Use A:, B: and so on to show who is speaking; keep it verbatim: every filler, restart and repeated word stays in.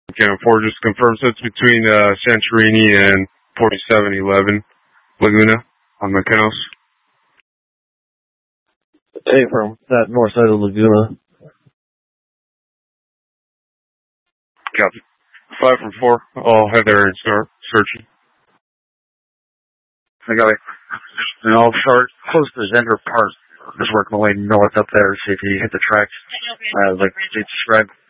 A: Okay, four, just confirm, so it's between uh, Santorini and forty-seven eleven Laguna on the canals.
B: Hey, from that north side of Laguna.
A: Copy. Five from four. I'll head there and start searching.
C: I got it. And I'll start close to Zender Park. Just work my way north up there, see if you hit the tracks, uh, like they described.